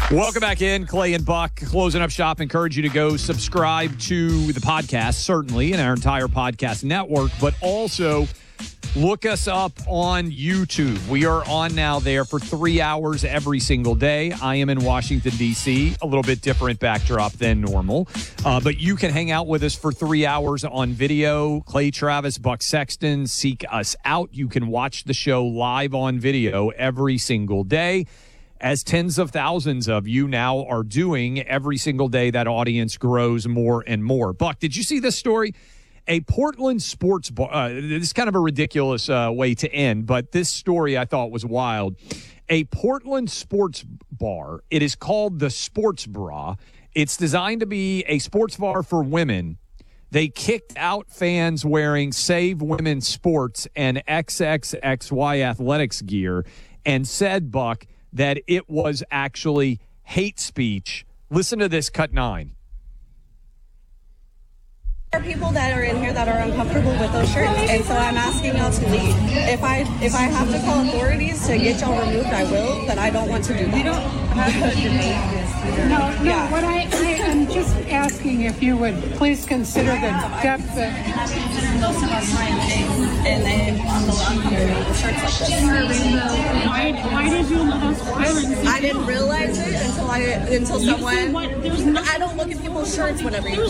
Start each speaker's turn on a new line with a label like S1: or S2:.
S1: Welcome back in. Clay and Buck closing up shop. Encourage you to go subscribe to the podcast, certainly, in our entire podcast network, but also look us up on YouTube. We are on now there for 3 hours every single day. I am in Washington, D.C., a little bit different backdrop than normal. But you can hang out with us for 3 hours on video. Clay Travis, Buck Sexton, seek us out. You can watch the show live on video every single day, as tens of thousands of you now are doing every single day. That audience grows more and more. Buck, did you see this story? A Portland sports bar, this is kind of a ridiculous way to end, but this story I thought was wild. A Portland sports bar, it is called the Sports Bra. It's designed to be a sports bar for women. They kicked out fans wearing Save Women's Sports and XXXY athletics gear and said, Buck, that it was actually hate speech. Listen to this, cut 9.
S2: There are people that are in here that are uncomfortable with those shirts, and so I'm asking y'all to leave. If I have to call authorities to get y'all removed, I will, but I don't want to do that.
S3: You don't have to debate this. No,
S2: Yeah.
S3: what I'm just asking if you would please consider the depth of...
S2: Most of us find things, and then allow you to wear shirts like this.
S3: Why did you post violence?
S2: I didn't realize it until someone... I don't look at people's shirts whenever you